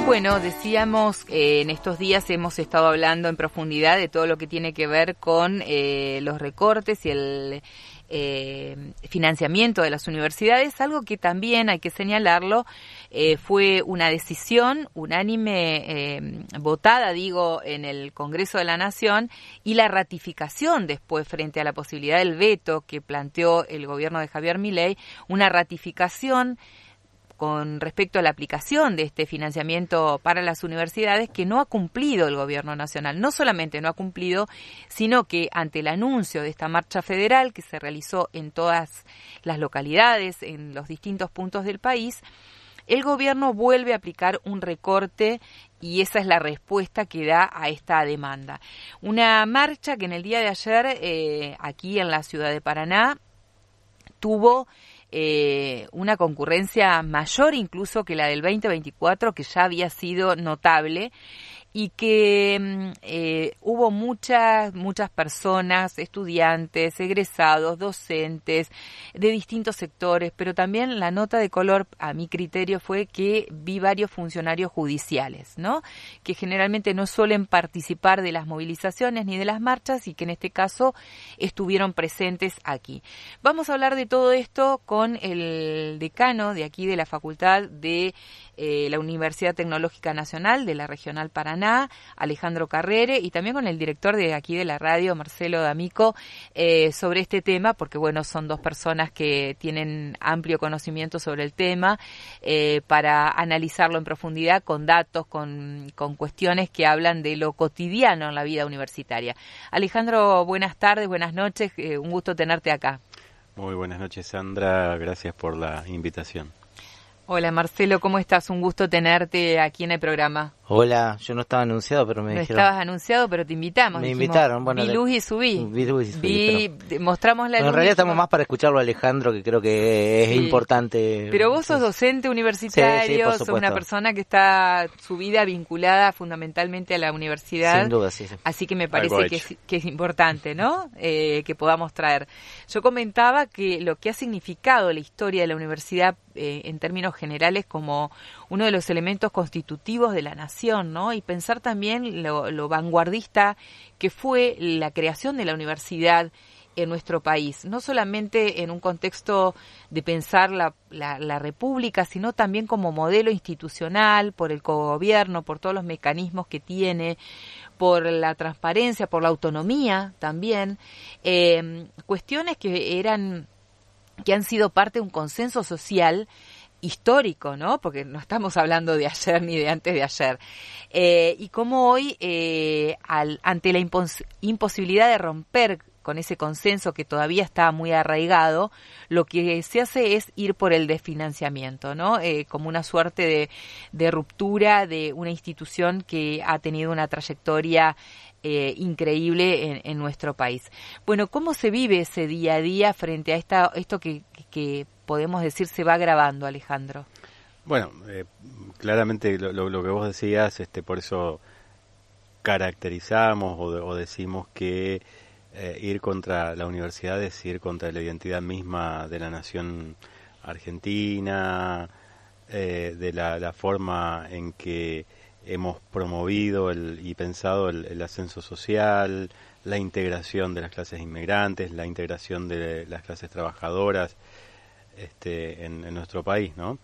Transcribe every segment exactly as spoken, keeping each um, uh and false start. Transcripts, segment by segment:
Bueno, decíamos, eh, en estos días hemos estado hablando en profundidad de todo lo que tiene que ver con eh, los recortes y el eh, financiamiento de las universidades, algo que también hay que señalarlo, eh, fue una decisión unánime, eh, votada, digo, en el Congreso de la Nación, y la ratificación después frente a la posibilidad del veto que planteó el gobierno de Javier Milei, una ratificación con respecto a la aplicación de este financiamiento para las universidades que no ha cumplido el gobierno nacional. No solamente no ha cumplido, sino que ante el anuncio de esta marcha federal que se realizó en todas las localidades, en los distintos puntos del país, el gobierno vuelve a aplicar un recorte y esa es la respuesta que da a esta demanda. Una marcha que en el día de ayer, eh, aquí en la ciudad de Paraná, tuvo Eh, una concurrencia mayor incluso que la del veinte veinticuatro, que ya había sido notable, y que eh, hubo muchas, muchas personas, estudiantes, egresados, docentes, de distintos sectores, pero también la nota de color, a mi criterio, fue que vi varios funcionarios judiciales, ¿no? Que generalmente no suelen participar de las movilizaciones ni de las marchas y que en este caso estuvieron presentes aquí. Vamos a hablar de todo esto con el decano de aquí de la Facultad de eh, la Universidad Tecnológica Nacional de la Regional Paraná, Alejandro Carrere, y también con el director de aquí de la radio, Marcelo D'Amico, eh, sobre este tema, porque bueno, son dos personas que tienen amplio conocimiento sobre el tema, eh, para analizarlo en profundidad con datos, con, con cuestiones que hablan de lo cotidiano en la vida universitaria. Alejandro, buenas tardes, buenas noches, eh, un gusto tenerte acá. Muy buenas noches, Sandra, gracias por la invitación. Hola Marcelo, ¿cómo estás? Un gusto tenerte aquí en el programa. Hola, yo no estaba anunciado, pero me no dijeron... No estabas anunciado, pero te invitamos. Me dijimos, invitaron, bueno... Vi luz y subí. Vi luz y subí, Vi, pero... mostramos la bueno, luz. En realidad estamos más para escucharlo a Alejandro, que creo que es sí. importante. Pero vos sos docente universitario, sí, sí, sos una persona que está su vida vinculada fundamentalmente a la universidad. Sin duda, sí. sí. Así que me parece que es, que es importante, ¿no? Eh, que podamos traer. Yo comentaba que lo que ha significado la historia de la universidad eh, en términos generales como uno de los elementos constitutivos de la nación, ¿no? Y pensar también lo, lo vanguardista que fue la creación de la universidad en nuestro país, no solamente en un contexto de pensar la, la, la república, sino también como modelo institucional, por el cogobierno, por todos los mecanismos que tiene, por la transparencia, por la autonomía también, eh, cuestiones que eran, que han sido parte de un consenso social histórico, ¿no? Porque no estamos hablando de ayer ni de antes de ayer. Eh, y cómo hoy, eh, al, ante la impos- imposibilidad de romper con ese consenso que todavía está muy arraigado, lo que se hace es ir por el desfinanciamiento, ¿no? Eh, como una suerte de, de ruptura de una institución que ha tenido una trayectoria eh, increíble en, en nuestro país. Bueno, ¿cómo se vive ese día a día frente a esta, esto que, que podemos decir se va agravando, Alejandro? Bueno, eh, claramente lo, lo, lo que vos decías, este, por eso caracterizamos o, de, o decimos que eh, ir contra la universidad es ir contra la identidad misma de la nación argentina, eh, de la, la forma en que hemos promovido el, y pensado el, el ascenso social, la integración de las clases inmigrantes, la integración de las clases trabajadoras este, en, en nuestro país, ¿no?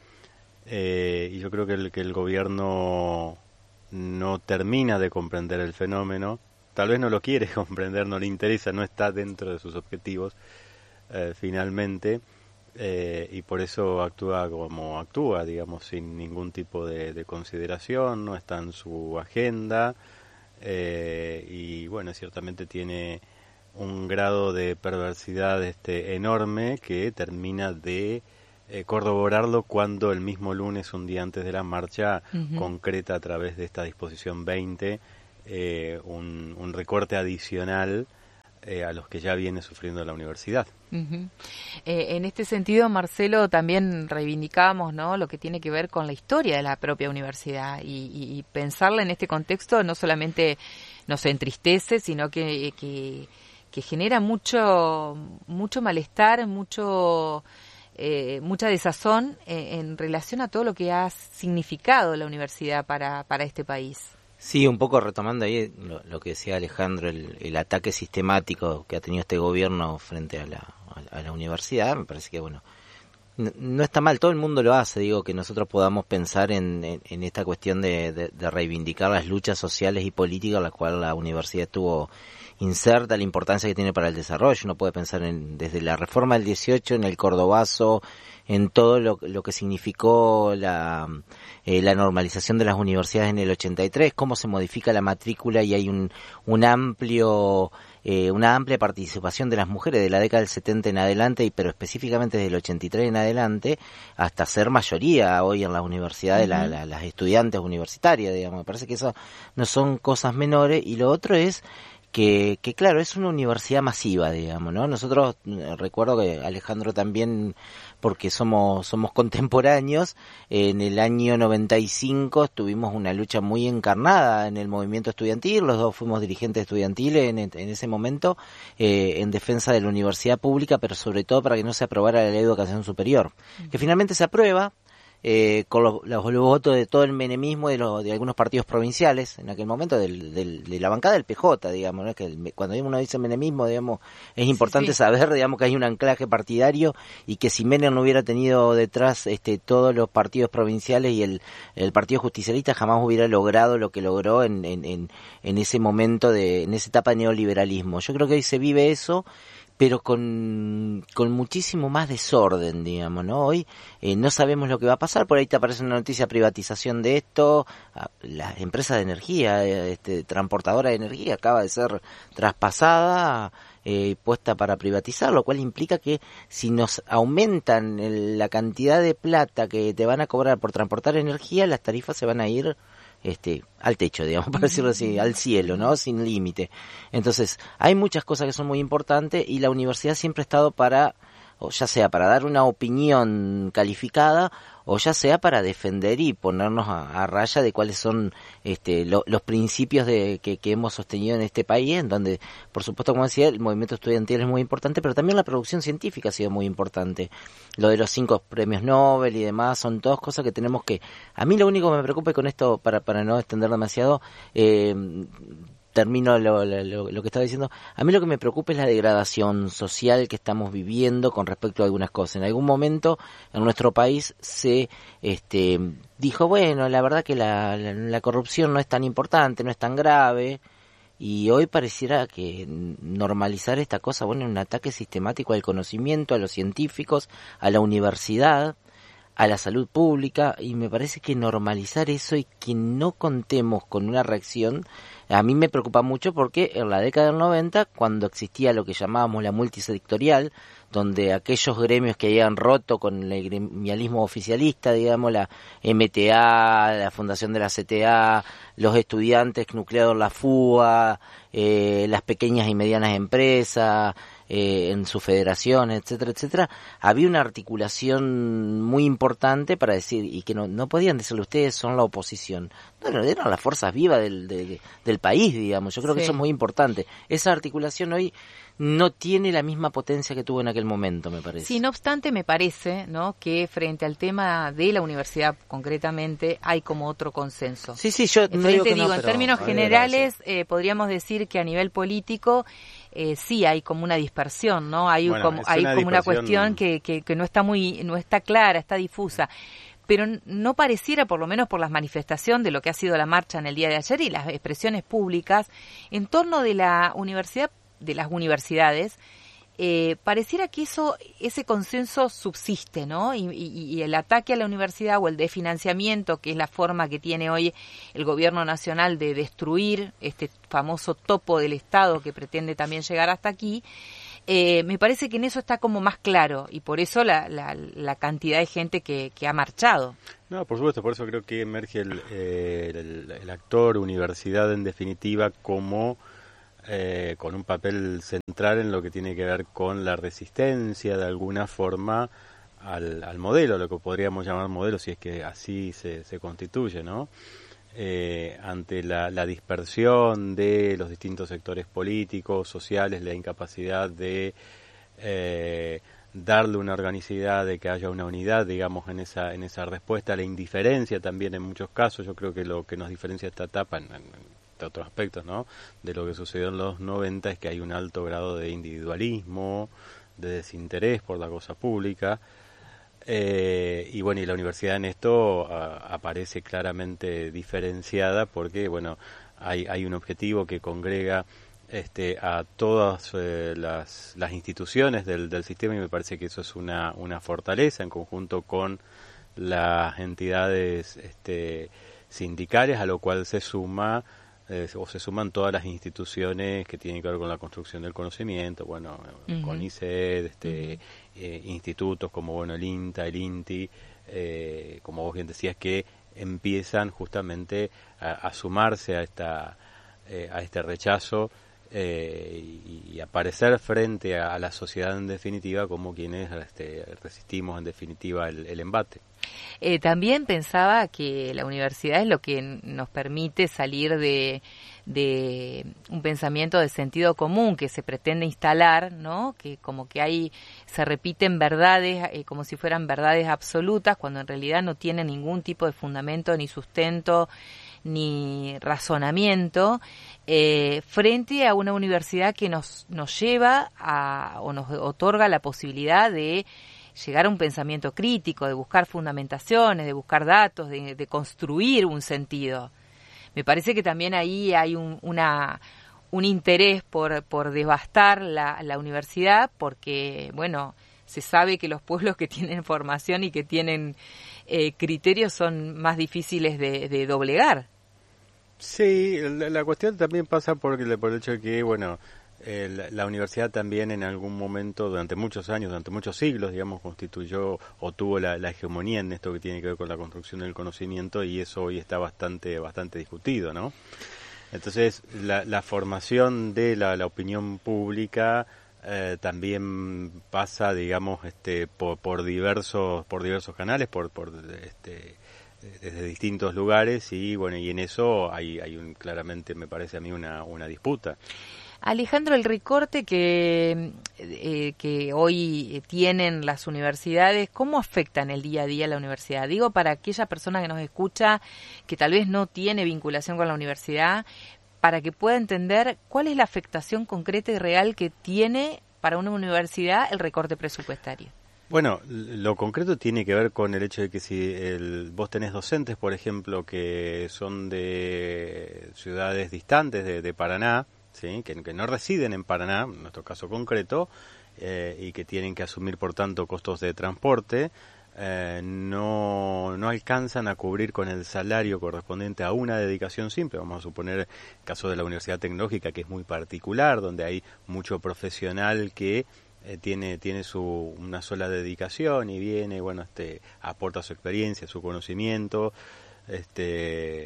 Eh, y yo creo que el, que el gobierno no termina de comprender el fenómeno, tal vez no lo quiere comprender, no le interesa, no está dentro de sus objetivos eh, finalmente, eh, y por eso actúa como actúa, digamos, sin ningún tipo de, de consideración, no está en su agenda, eh, y bueno, ciertamente tiene un grado de perversidad este enorme que termina de eh, corroborarlo cuando el mismo lunes, un día antes de la marcha, uh-huh. concreta a través de esta disposición veinte eh, un, un recorte adicional eh, a los que ya viene sufriendo la universidad. Uh-huh. Eh, en este sentido, Marcelo, también reivindicamos, ¿no?, lo que tiene que ver con la historia de la propia universidad y, y, y pensarla en este contexto no solamente nos entristece, sino que, que, que genera mucho, mucho malestar, mucho eh, mucha desazón eh, en relación a todo lo que ha significado la universidad para, para este país. Sí, un poco retomando ahí lo, lo que decía Alejandro, el, el ataque sistemático que ha tenido este gobierno frente a la, a, a la universidad, me parece que, bueno, no, no está mal, todo el mundo lo hace, digo, que nosotros podamos pensar en, en, en esta cuestión de, de, de reivindicar las luchas sociales y políticas a las cuales la universidad estuvo inserta, la importancia que tiene para el desarrollo. Uno puede pensar en desde la reforma del dieciocho, en el Cordobazo, en todo lo, lo que significó la, eh, la normalización de las universidades en el ochenta y tres, cómo se modifica la matrícula y hay un, un amplio, eh, una amplia participación de las mujeres de la década del setenta en adelante, y pero específicamente desde el ochenta y tres en adelante, hasta ser mayoría hoy en las universidades, uh-huh. la, la, las estudiantes universitarias, digamos. Me parece que eso no son cosas menores. Y lo otro es que, que claro, es una universidad masiva, digamos, ¿no? Nosotros, eh, recuerdo que Alejandro también, porque somos somos contemporáneos, eh, en el año noventa y cinco tuvimos una lucha muy encarnada en el movimiento estudiantil, los dos fuimos dirigentes estudiantiles en, en ese momento, eh, en defensa de la universidad pública, pero sobre todo para que no se aprobara la ley de educación superior, uh-huh. que finalmente se aprueba, Eh, con los, los, los votos de todo el menemismo y de, los, de algunos partidos provinciales en aquel momento, del, del, de la bancada del P J, digamos, ¿no? Que el, cuando uno dice menemismo, digamos, es importante sí, sí. saber, digamos, que hay un anclaje partidario y que si Menem no hubiera tenido detrás este todos los partidos provinciales y el, el Partido Justicialista, jamás hubiera logrado lo que logró en, en, en, en ese momento, de en esa etapa de neoliberalismo. Yo creo que hoy se vive eso, pero con, con muchísimo más desorden, digamos, ¿no? Hoy eh, no sabemos lo que va a pasar, por ahí te aparece una noticia de privatización de esto, las empresas de energía, este, transportadora de energía acaba de ser traspasada y eh, puesta para privatizar, lo cual implica que si nos aumentan el, la cantidad de plata que te van a cobrar por transportar energía, las tarifas se van a ir este al techo, digamos, para decirlo así, al cielo, ¿no? Sin límite. Entonces, hay muchas cosas que son muy importantes y la universidad siempre ha estado para, o ya sea para dar una opinión calificada, o ya sea para defender y ponernos a, a raya de cuáles son este lo, los principios de que, que hemos sostenido en este país, en donde, por supuesto, como decía, el movimiento estudiantil es muy importante, pero también la producción científica ha sido muy importante. Lo de los cinco premios Nobel y demás son todas cosas que tenemos que... A mí lo único que me preocupa, y con esto, para, para no extender demasiado, eh, termino lo, lo, lo que estaba diciendo, a mí lo que me preocupa es la degradación social que estamos viviendo con respecto a algunas cosas. En algún momento en nuestro país se este dijo, bueno, la verdad que la, la, la corrupción no es tan importante, no es tan grave, y hoy pareciera que normalizar esta cosa, bueno, un ataque sistemático al conocimiento, a los científicos, a la universidad, a la salud pública, y me parece que normalizar eso y que no contemos con una reacción, a mí me preocupa mucho, porque en la década del noventa, cuando existía lo que llamábamos la multisectorial, donde aquellos gremios que habían roto con el gremialismo oficialista, digamos, la M T A, la Fundación de la C T A, los estudiantes nucleados en la FUA, eh, las pequeñas y medianas empresas, eh, en su federación, etcétera, etcétera, había una articulación muy importante para decir, y que no, no podían decirle, ustedes son la oposición. No, no, eran las fuerzas vivas del, del, del país, digamos. Yo creo sí. que eso es muy importante. Esa articulación hoy no tiene la misma potencia que tuvo en aquel momento, me parece. Sí, no obstante, me parece, ¿no?, que frente al tema de la universidad concretamente hay como otro consenso. Sí, sí, yo no digo, te que digo no, en pero términos generales, eh, podríamos decir que a nivel político eh, sí hay como una dispersión, ¿no? Hay bueno, como hay una como una dispersión... cuestión que, que que no está muy no está clara, está difusa. Pero no pareciera, por lo menos por la manifestación de lo que ha sido la marcha en el día de ayer y las expresiones públicas en torno de la universidad, de las universidades, eh, pareciera que eso, ese consenso subsiste, ¿no? Y, y, y el ataque a la universidad o el desfinanciamiento, que es la forma que tiene hoy el gobierno nacional de destruir este famoso topo del Estado que pretende también llegar hasta aquí, Eh, me parece que en eso está como más claro, y por eso la, la, la cantidad de gente que, que ha marchado. No, por supuesto, por eso creo que emerge el, eh, el, el actor universidad en definitiva como eh, con un papel central en lo que tiene que ver con la resistencia de alguna forma al, al modelo, lo que podríamos llamar modelo, si es que así se, se constituye, ¿no? Eh, ante la, la dispersión de los distintos sectores políticos, sociales, la incapacidad de, eh, darle una organicidad, de que haya una unidad, digamos, en esa en esa respuesta, la indiferencia también en muchos casos. Yo creo que lo que nos diferencia esta etapa en, en, en otros aspectos, ¿no?, de lo que sucedió en los noventa, es que hay un alto grado de individualismo, de desinterés por la cosa pública. Eh, y bueno, y la universidad en esto a, aparece claramente diferenciada porque, bueno, hay, hay un objetivo que congrega este, a todas eh, las, las instituciones del, del sistema, y me parece que eso es una, una fortaleza en conjunto con las entidades este, sindicales, a lo cual se suma eh, o se suman todas las instituciones que tienen que ver con la construcción del conocimiento, bueno, uh-huh. con I C E D, este, uh-huh. eh, institutos como bueno el INTA, el INTI, eh, como vos bien decías, que empiezan justamente a, a sumarse a esta eh, a este rechazo eh, y, y aparecer frente a, a la sociedad en definitiva como quienes este, resistimos en definitiva el, el embate. Eh, también pensaba que la universidad es lo que nos permite salir de, de un pensamiento de sentido común que se pretende instalar, ¿no? Que como que hay, se repiten verdades eh, como si fueran verdades absolutas, cuando en realidad no tienen ningún tipo de fundamento, ni sustento, ni razonamiento, eh, frente a una universidad que nos, nos lleva a, o nos otorga la posibilidad de llegar a un pensamiento crítico, de buscar fundamentaciones, de buscar datos, de, de construir un sentido. Me parece que también ahí hay un, una, un interés por, por devastar la, la universidad, porque, bueno, se sabe que los pueblos que tienen formación y que tienen eh, criterios son más difíciles de, de doblegar. Sí, la, la cuestión también pasa por, por el hecho de que, bueno, Eh, la, la universidad también en algún momento, durante muchos años, durante muchos siglos, digamos, constituyó o tuvo la, la hegemonía en esto que tiene que ver con la construcción del conocimiento, y eso hoy está bastante bastante discutido, ¿no? Entonces, la, la formación de la, la opinión pública eh, también pasa, digamos, este, por, por diversos por diversos canales, por por este desde distintos lugares, y bueno, y en eso hay hay un claramente, me parece a mí, una una disputa. Alejandro, el recorte que, eh, que hoy tienen las universidades, ¿cómo afecta en el día a día a la universidad? Digo, para aquella persona que nos escucha, que tal vez no tiene vinculación con la universidad, para que pueda entender cuál es la afectación concreta y real que tiene para una universidad el recorte presupuestario. Bueno, lo concreto tiene que ver con el hecho de que si el, vos tenés docentes, por ejemplo, que son de ciudades distantes de, de Paraná, ¿sí? que, que no residen en Paraná, en nuestro caso concreto, eh, y que tienen que asumir, por tanto, costos de transporte, eh, no, no alcanzan a cubrir con el salario correspondiente a una dedicación simple. Vamos a suponer el caso de la Universidad Tecnológica, que es muy particular, donde hay mucho profesional que eh, tiene tiene su una sola dedicación y viene, bueno, este aporta su experiencia, su conocimiento, este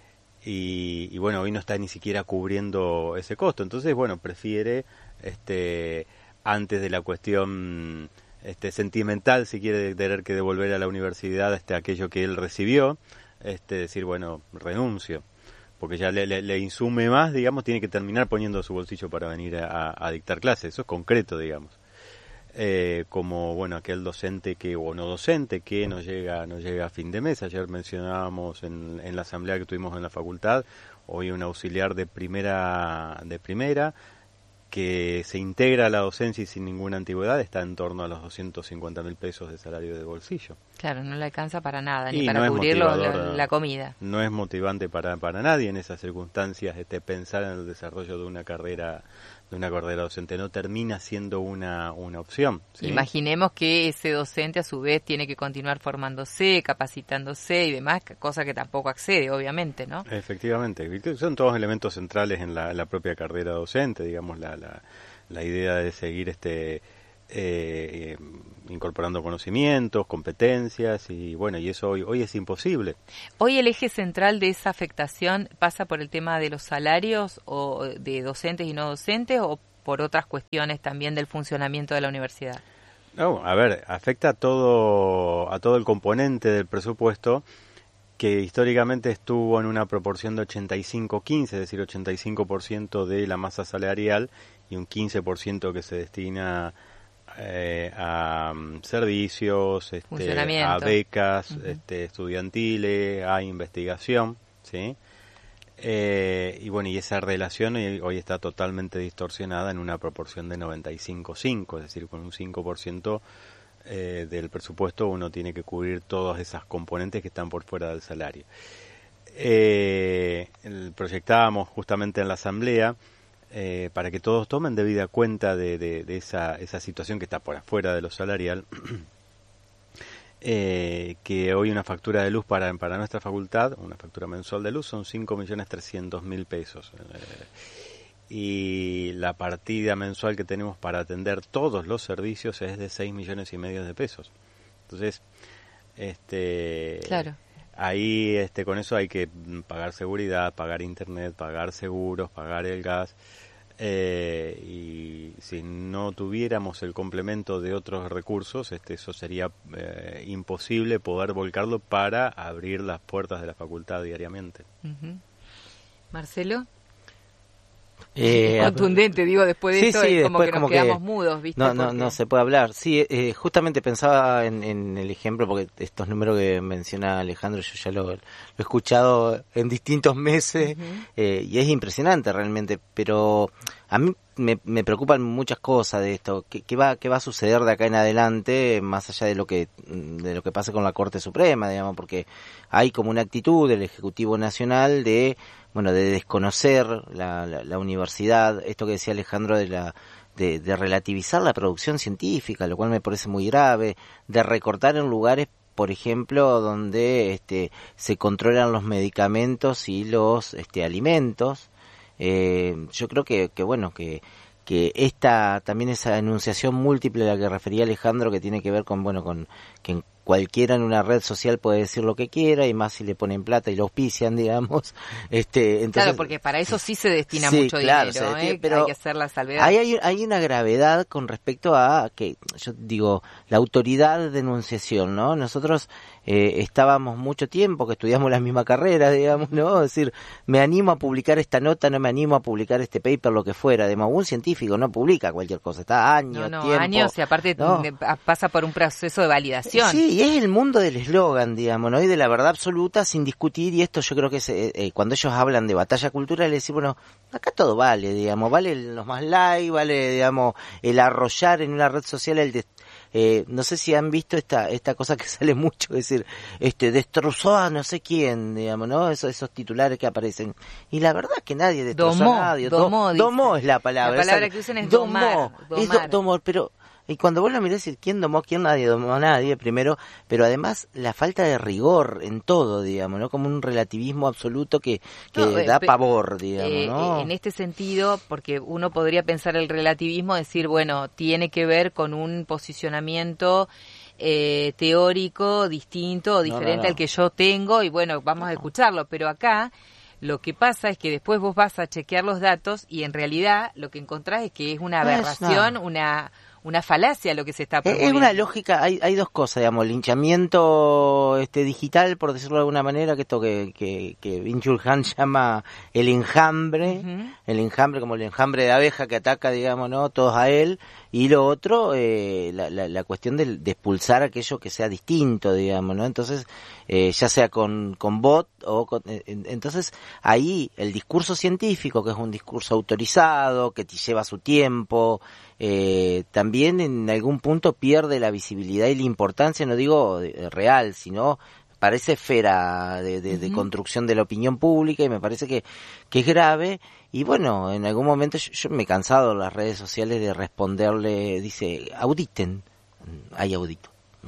y, y bueno, hoy no está ni siquiera cubriendo ese costo. Entonces, bueno, prefiere este antes de la cuestión este sentimental, si quiere, tener que devolver a la universidad este aquello que él recibió, este decir, bueno, renuncio, porque ya le, le, le insume más, digamos, tiene que terminar poniendo su bolsillo para venir a, a dictar clases. Eso es concreto, digamos. Eh, como, bueno, aquel docente que, o no docente, que no llega no llega a fin de mes. Ayer mencionábamos en, en la asamblea que tuvimos en la facultad, hoy un auxiliar de primera de primera que se integra a la docencia y sin ninguna antigüedad está en torno a los doscientos cincuenta mil pesos de salario de bolsillo. Claro, no le alcanza para nada, y ni para no cubrir lo, la, la comida. No es motivante para para nadie en esas circunstancias este pensar en el desarrollo de una carrera de una carrera docente. No termina siendo una una opción, ¿sí? Imaginemos que ese docente a su vez tiene que continuar formándose, capacitándose y demás, cosa que tampoco accede, obviamente, ¿no? Efectivamente, son todos elementos centrales en la, la propia carrera docente, digamos, la la, la idea de seguir este eh, incorporando conocimientos, competencias, y bueno, y eso hoy hoy es imposible. Hoy el eje central de esa afectación pasa por el tema de los salarios, o de docentes y no docentes, o por otras cuestiones también del funcionamiento de la universidad. No, a ver, afecta a todo a todo el componente del presupuesto, que históricamente estuvo en una proporción de ochenta y cinco quince, es decir, ochenta y cinco por ciento de la masa salarial y un quince por ciento que se destina eh, a um, servicios, este, a becas uh-huh. este, estudiantiles, a investigación, ¿sí? Eh, y bueno, y esa relación hoy, hoy está totalmente distorsionada en una proporción de noventa y cinco cinco, es decir, con un cinco por ciento eh, del presupuesto uno tiene que cubrir todas esas componentes que están por fuera del salario. Eh, el, proyectábamos justamente en la asamblea eh, para que todos tomen debida cuenta de, de, de esa, esa situación que está por afuera de lo salarial. Eh, que hoy una factura de luz para para nuestra facultad, una factura mensual de luz son cinco millones trescientos mil pesos eh, y la partida mensual que tenemos para atender todos los servicios es de seis millones y medio de pesos. Entonces, este, claro. ahí este con eso hay que pagar seguridad, pagar internet, pagar seguros, pagar el gas. Eh, y si no tuviéramos el complemento de otros recursos, este, eso sería eh, imposible poder volcarlo para abrir las puertas de la facultad diariamente. Uh-huh. Marcelo. Eh, contundente, digo, después de sí, esto sí, es como que como nos que quedamos mudos, ¿viste? No, no, porque... no se puede hablar. Sí, eh, justamente pensaba en, en el ejemplo, porque estos números que menciona Alejandro, yo ya lo, lo he escuchado en distintos meses, uh-huh. eh, y es impresionante realmente, pero a mí me, me preocupan muchas cosas de esto. ¿Qué, qué va, qué va a suceder de acá en adelante, más allá de lo que, de lo que pase con la Corte Suprema, digamos, porque hay como una actitud del Ejecutivo Nacional de, bueno, de desconocer la, la, la universidad, esto que decía Alejandro de la, de, de relativizar la producción científica, lo cual me parece muy grave, de recortar en lugares, por ejemplo, donde este, se controlan los medicamentos y los este, alimentos. Eh, yo creo que, que bueno, que, que esta, también esa enunciación múltiple a la que refería Alejandro, que tiene que ver con, bueno, con que en cualquiera en una red social puede decir lo que quiera, y más si le ponen plata y lo auspician, digamos. Este, entonces, claro, porque para eso sí se destina sí, mucho claro, dinero, o sea, ¿eh? pero hay que hacer la salvedad. Hay, hay, hay una gravedad con respecto a, que yo digo, la autoridad de denunciación, ¿no? Nosotros eh, estábamos mucho tiempo, que estudiamos la misma carrera, digamos, ¿no? Es decir, me animo a publicar esta nota, no me animo a publicar este paper, lo que fuera. Además, un científico no publica cualquier cosa, está años, no, no, tiempo. años, y aparte ¿no? pasa por un proceso de validación. Sí, y es el mundo del eslogan, digamos, ¿no? Y de la verdad absoluta sin discutir, y esto yo creo que es, eh, eh, cuando ellos hablan de batalla cultural, les decimos, bueno, acá todo vale, digamos, vale los más like, vale, digamos, el arrollar en una red social, el de, eh, no sé si han visto esta esta cosa que sale mucho, es decir, este destrozó a no sé quién, digamos, ¿no? Esos, esos titulares que aparecen. Y la verdad es que nadie destrozó domó, a nadie. Domó, Do, domó es la palabra. La palabra esa, que usan es domó, domar. domar. Es do, domó, pero... Y cuando vos lo mirás, ¿quién domó? ¿Quién? Nadie domó a nadie, primero, pero además la falta de rigor en todo, digamos, ¿no? Como un relativismo absoluto que, que no, da eh, pavor, digamos, eh, ¿no? En este sentido, porque uno podría pensar el relativismo, decir, bueno, tiene que ver con un posicionamiento eh, teórico distinto o diferente no, no, no. al que yo tengo, y bueno, vamos a escucharlo, pero acá... Lo que pasa es que después vos vas a chequear los datos y en realidad lo que encontrás es que es una aberración, es una una falacia lo que se está promoviendo. Es una lógica, hay hay dos cosas, digamos, linchamiento este digital, por decirlo de alguna manera, que esto que que, que Byung-Chul Han llama el enjambre, uh-huh. el enjambre como el enjambre de abeja que ataca, digamos, ¿no? Todos a él, y lo otro, eh, la, la, la cuestión de, de expulsar aquello que sea distinto, digamos, ¿no? Entonces, eh, ya sea con, con bot o con, eh, entonces ahí el discurso científico, que es un discurso autorizado, que te lleva su tiempo, eh, también en algún punto pierde la visibilidad y la importancia, no digo real, sino para esa esfera de, de, uh-huh. de construcción de la opinión pública, y me parece que, que es grave. Y bueno, en algún momento yo, yo me he cansado en las redes sociales de responderle, dice, auditen, hay audito.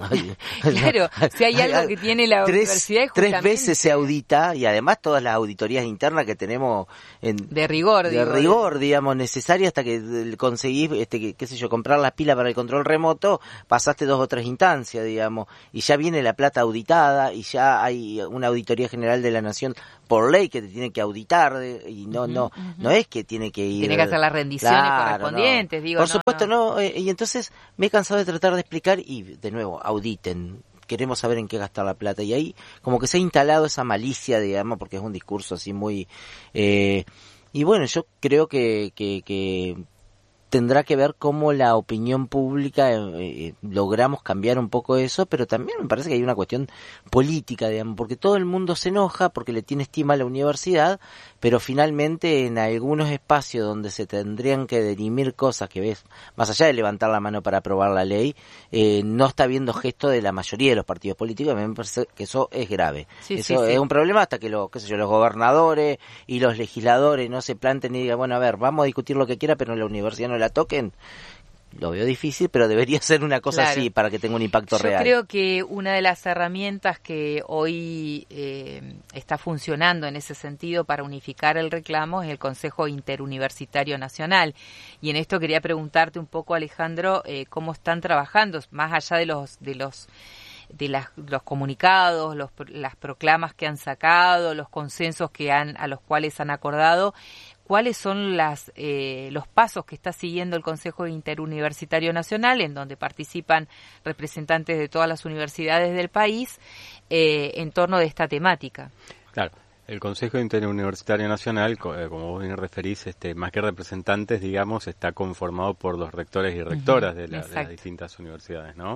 Claro, si hay algo que tiene la tres, universidad es justamente... tres veces se audita, y además todas las auditorías internas que tenemos en, de rigor, de digo, rigor, digamos, necesaria hasta que conseguís, este, que, qué sé yo, comprar las pilas para el control remoto, pasaste dos o tres instancias, digamos, y ya viene la plata auditada, y ya hay una auditoría general de la nación por ley que te tiene que auditar, y no, uh-huh, no, uh-huh. no es que tiene que ir... Tiene que hacer las rendiciones claro, correspondientes, no. digo. Por no, supuesto, no, no, eh, y entonces me he cansado de tratar de explicar, y de nuevo, auditen, queremos saber en qué gastar la plata, y ahí como que se ha instalado esa malicia, digamos, porque es un discurso así muy... Eh, y bueno, yo creo que, que, que tendrá que ver cómo la opinión pública eh, logramos cambiar un poco eso, pero también me parece que hay una cuestión política, digamos, porque todo el mundo se enoja porque le tiene estima a la universidad, pero finalmente en algunos espacios donde se tendrían que dirimir cosas que ves, más allá de levantar la mano para aprobar la ley, eh, no está viendo gesto de la mayoría de los partidos políticos. A mí me parece que eso es grave. Sí, eso sí, es sí. un problema hasta que los, qué sé yo, los gobernadores y los legisladores no se planten y digan, bueno, a ver, vamos a discutir lo que quiera, pero en la universidad no la toquen. Lo veo difícil, pero debería ser una cosa claro. así para que tenga un impacto Yo real. Yo creo que una de las herramientas que hoy eh, está funcionando en ese sentido para unificar el reclamo es el Consejo Interuniversitario Nacional. Y en esto quería preguntarte un poco, Alejandro, eh, cómo están trabajando, más allá de los de los de las, los comunicados, los, las proclamas que han sacado, los consensos que han a los cuales han acordado. ¿Cuáles son las eh, los pasos que está siguiendo el Consejo Interuniversitario Nacional, en donde participan representantes de todas las universidades del país, eh, en torno de esta temática? Claro, el Consejo Interuniversitario Nacional, como vos bien referís, este, más que representantes, digamos, está conformado por los rectores y rectoras uh-huh, de, la, de las distintas universidades, ¿no?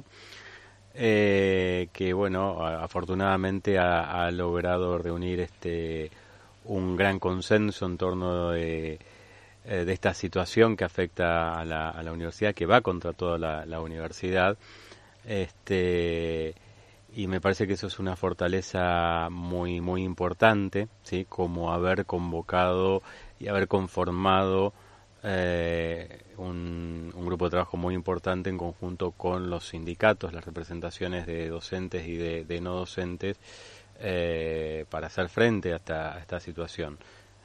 Eh, que, bueno, afortunadamente ha, ha logrado reunir este un gran consenso en torno de, de esta situación que afecta a la, a la universidad, que va contra toda la, la universidad, este y me parece que eso es una fortaleza muy muy importante, sí, como haber convocado y haber conformado eh, un, un grupo de trabajo muy importante en conjunto con los sindicatos, las representaciones de docentes y de, de no docentes, Eh, para hacer frente a esta, a esta situación.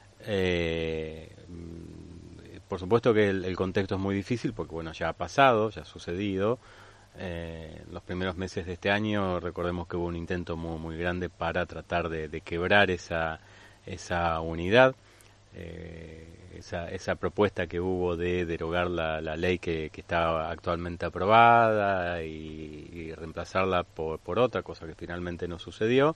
Eh, por supuesto que el, el contexto es muy difícil porque bueno, ya ha pasado, ya ha sucedido. Eh, los primeros meses de este año recordemos que hubo un intento muy, muy grande para tratar de, de quebrar esa, esa unidad, eh, esa, esa propuesta que hubo de derogar la, la ley que, que está actualmente aprobada y, y reemplazarla por, por otra, cosa que finalmente no sucedió.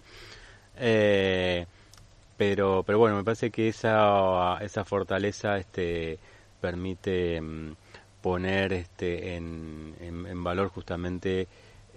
Eh, pero pero bueno, me parece que esa esa fortaleza este permite um, poner este en, en, en valor justamente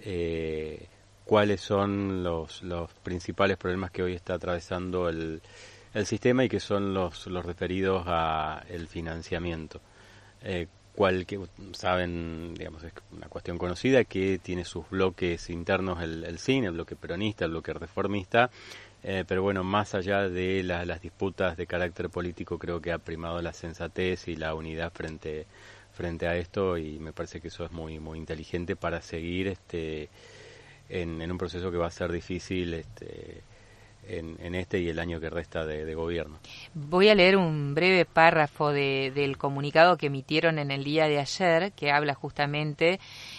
eh, cuáles son los los principales problemas que hoy está atravesando el el sistema y que son los los referidos a el financiamiento. Eh, cual que saben, digamos, es una cuestión conocida que tiene sus bloques internos el, el C I N, el bloque peronista, el bloque reformista, eh, pero bueno, más allá de la, las disputas de carácter político, creo que ha primado la sensatez y la unidad frente frente a esto, y me parece que eso es muy muy inteligente para seguir este en, en un proceso que va a ser difícil este En, en este y el año que resta de, de gobierno. Voy a leer un breve párrafo de, del comunicado que emitieron en el día de ayer, que habla justamente,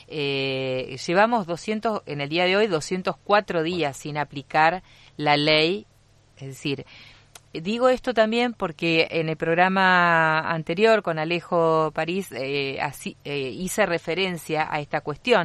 eh, llevamos doscientos, en el día de hoy, doscientos cuatro días sin aplicar la ley, es decir, digo esto también porque en el programa anterior con Alejo París eh, así, eh, hice referencia a esta cuestión.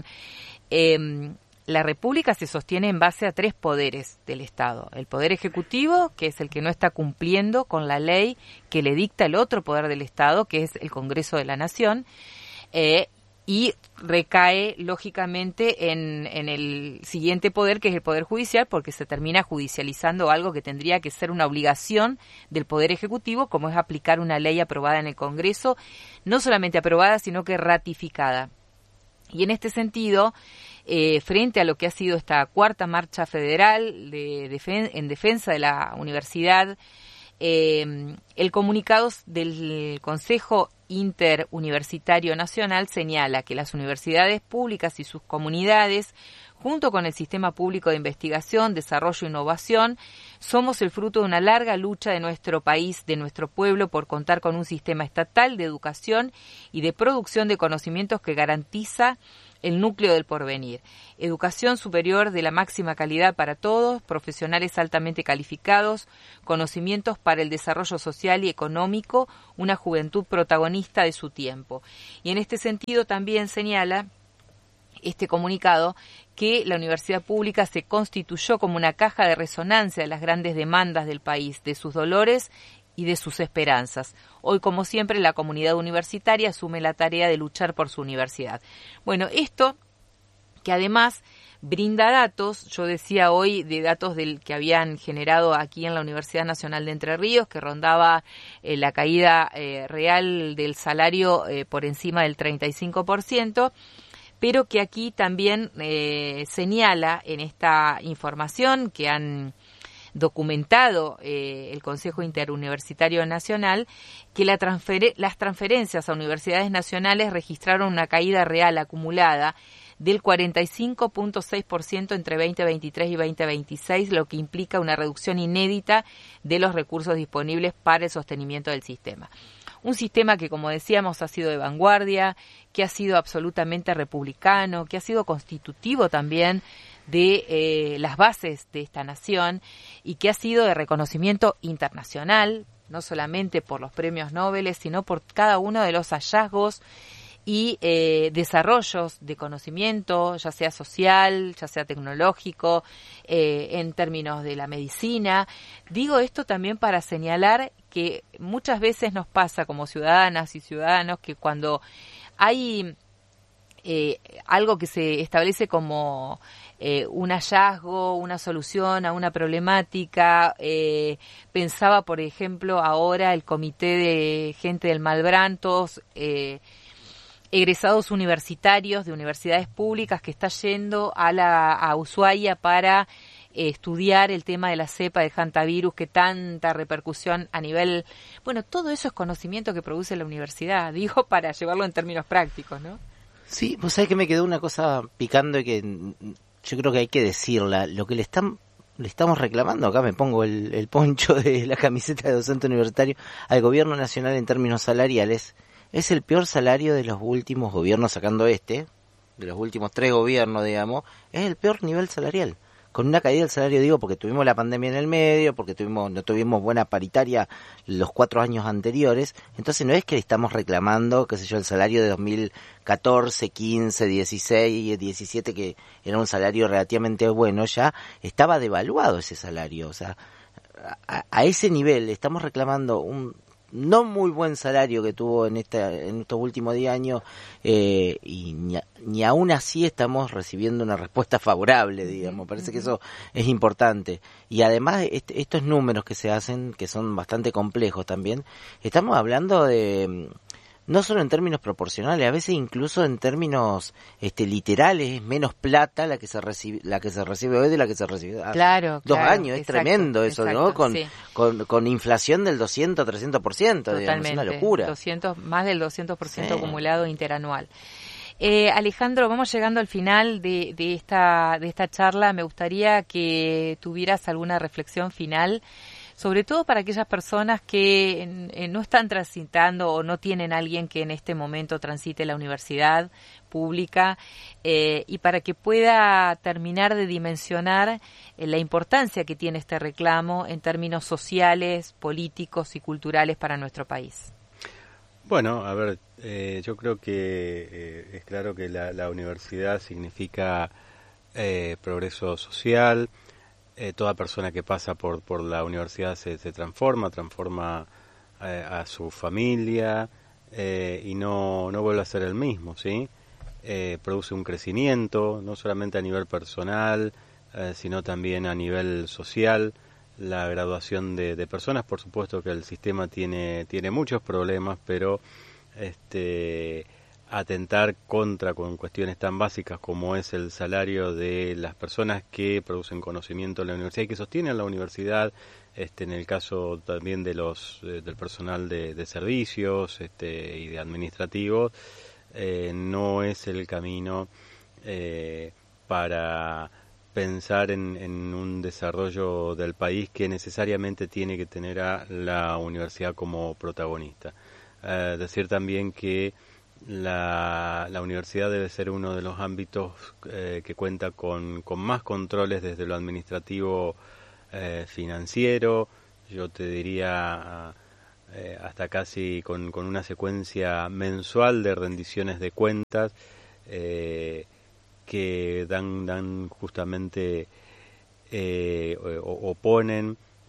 Eh, La República se sostiene en base a tres poderes del Estado. El Poder Ejecutivo, que es el que no está cumpliendo con la ley que le dicta el otro poder del Estado, que es el Congreso de la Nación, eh, y recae, lógicamente, en, en el siguiente poder, que es el Poder Judicial, porque se termina judicializando algo que tendría que ser una obligación del Poder Ejecutivo, como es aplicar una ley aprobada en el Congreso, no solamente aprobada, sino que ratificada. Y en este sentido, eh, frente a lo que ha sido esta cuarta marcha federal de defen- en defensa de la universidad, eh, el comunicado del Consejo Interuniversitario Nacional señala que las universidades públicas y sus comunidades, junto con el Sistema Público de Investigación, Desarrollo e Innovación, somos el fruto de una larga lucha de nuestro país, de nuestro pueblo, por contar con un sistema estatal de educación y de producción de conocimientos que garantiza el núcleo del porvenir. Educación superior de la máxima calidad para todos, profesionales altamente calificados, conocimientos para el desarrollo social y económico, una juventud protagonista de su tiempo. Y en este sentido también señala este comunicado que la universidad pública se constituyó como una caja de resonancia de las grandes demandas del país, de sus dolores y de sus esperanzas. Hoy, como siempre, la comunidad universitaria asume la tarea de luchar por su universidad. Bueno, esto que además brinda datos, yo decía hoy de datos del que habían generado aquí en la Universidad Nacional de Entre Ríos, que rondaba eh, la caída eh, real del salario eh, por encima del treinta y cinco por ciento, pero que aquí también eh, señala en esta información que han documentado eh, el Consejo Interuniversitario Nacional, que la transfer- las transferencias a universidades nacionales registraron una caída real acumulada del cuarenta y cinco punto seis por ciento entre veinte veintitrés y veinte veintiséis, lo que implica una reducción inédita de los recursos disponibles para el sostenimiento del sistema. Un sistema que, como decíamos, ha sido de vanguardia, que ha sido absolutamente republicano, que ha sido constitutivo también de eh, las bases de esta nación y que ha sido de reconocimiento internacional, no solamente por los premios Nobel, sino por cada uno de los hallazgos y eh, desarrollos de conocimiento, ya sea social, ya sea tecnológico, eh, en términos de la medicina. Digo esto también para señalar que muchas veces nos pasa como ciudadanas y ciudadanos que cuando hay eh, algo que se establece como eh, un hallazgo, una solución a una problemática, eh, pensaba, por ejemplo, ahora el comité de gente del Malbrán, todos eh, egresados universitarios de universidades públicas que está yendo a la a Ushuaia para eh, estudiar el tema de la cepa de hantavirus que tanta repercusión a nivel, bueno, todo eso es conocimiento que produce la universidad, digo, para llevarlo en términos prácticos, ¿no? Sí, vos sabés que me quedó una cosa picando y que yo creo que hay que decirla, lo que le están le estamos reclamando, acá me pongo el, el poncho de la camiseta de docente universitario, al gobierno nacional en términos salariales. Es el peor salario de los últimos gobiernos, sacando este, de los últimos tres gobiernos, digamos, es el peor nivel salarial. Con una caída del salario, digo, porque tuvimos la pandemia en el medio, porque tuvimos no tuvimos buena paritaria los cuatro años anteriores, entonces no es que le estamos reclamando, qué sé yo, el salario de dos mil catorce, quince, dieciséis, diecisiete, que era un salario relativamente bueno, ya estaba devaluado ese salario, o sea, a, a ese nivel estamos reclamando un no muy buen salario que tuvo en esta en estos últimos diez años eh, y ni, ni aún así estamos recibiendo una respuesta favorable, digamos. Parece que eso es importante. Y además est- estos números que se hacen, que son bastante complejos también, estamos hablando de no solo en términos proporcionales, a veces incluso en términos este literales, es menos plata la que se recibe la que se recibe hoy de la que se recibe hace claro, dos claro, años. Es exacto, tremendo eso, exacto, ¿no? Con, sí. con con inflación del doscientos, trescientos por ciento, digamos, es una locura. doscientos, más del doscientos por ciento Sí. acumulado interanual. Eh, Alejandro, vamos llegando al final de, de esta de esta charla. Me gustaría que tuvieras alguna reflexión final, sobre todo para aquellas personas que eh, no están transitando o no tienen a alguien que en este momento transite la universidad pública eh, y para que pueda terminar de dimensionar eh, la importancia que tiene este reclamo en términos sociales, políticos y culturales para nuestro país. Bueno, a ver, eh, yo creo que eh, es claro que la, la universidad significa eh, progreso social. Eh, toda persona que pasa por por la universidad se, se transforma, transforma eh, a su familia eh, y no, no vuelve a ser el mismo, ¿sí? Eh, produce un crecimiento, no solamente a nivel personal, eh, sino también a nivel social. La graduación de, de personas, por supuesto que el sistema tiene tiene muchos problemas, pero este atentar contra con cuestiones tan básicas como es el salario de las personas que producen conocimiento en la universidad y que sostienen la universidad, este en el caso también de los eh, del personal de, de servicios este y de administrativos, eh, no es el camino eh, para pensar en, en un desarrollo del país que necesariamente tiene que tener a la universidad como protagonista. Eh, decir también que La, la universidad debe ser uno de los ámbitos eh, que cuenta con, con más controles desde lo administrativo eh, financiero, yo te diría eh, hasta casi con, con una secuencia mensual de rendiciones de cuentas eh, que dan, dan justamente eh, o, o ponen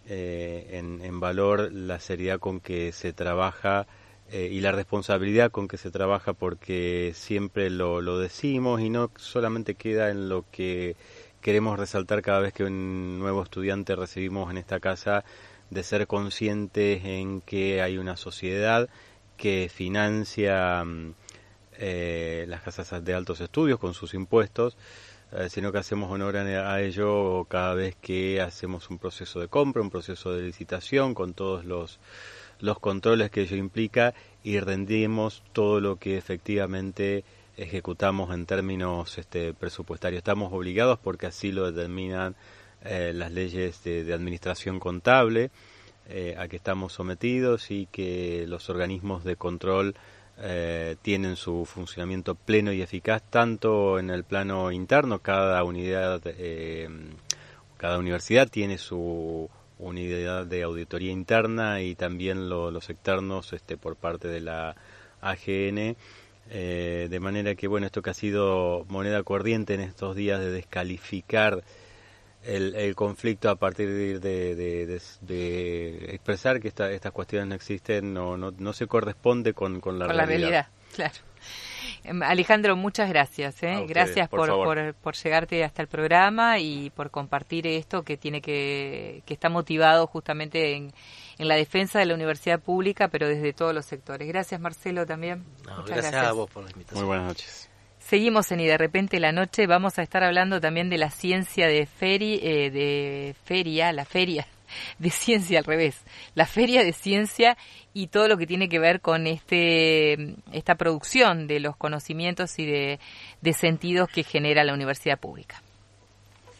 eh, en, en valor la seriedad con que se trabaja eh, y la responsabilidad con que se trabaja, porque siempre lo, lo decimos y no solamente queda en lo que queremos resaltar cada vez que un nuevo estudiante recibimos en esta casa, de ser conscientes en que hay una sociedad que financia eh, las casas de altos estudios con sus impuestos, eh, sino que hacemos honor a, a ello cada vez que hacemos un proceso de compra, un proceso de licitación, con todos los, los controles que ello implica, y rendimos todo lo que efectivamente ejecutamos en términos este, presupuestarios. Estamos obligados, porque así lo determinan eh, las leyes de, de administración contable, eh, a que estamos sometidos, y que los organismos de control eh, tienen su funcionamiento pleno y eficaz, tanto en el plano interno. Cada unidad, eh, cada universidad tiene su unidad de auditoría interna, y también lo, los externos este, por parte de la A G N. Eh, de manera que, bueno, esto que ha sido moneda corriente en estos días de descalificar el, el conflicto a partir de, de, de, de, de expresar que esta, estas cuestiones no existen, no, no, no se corresponde con, con la con realidad. la realidad, claro. Alejandro, muchas gracias, ¿eh? Ustedes, gracias por, por, por, por llegarte hasta el programa y por compartir esto que tiene que, que está motivado justamente en, en la defensa de la universidad pública, pero desde todos los sectores. Gracias, Marcelo, también. No, muchas gracias, gracias a vos por la invitación. Muy buenas noches. Seguimos en Y de repente la noche. Vamos a estar hablando también de la ciencia de feria, eh, de feria, la feria de ciencia al revés, la feria de ciencia y todo lo que tiene que ver con este esta producción de los conocimientos y de, de sentidos que genera la universidad pública.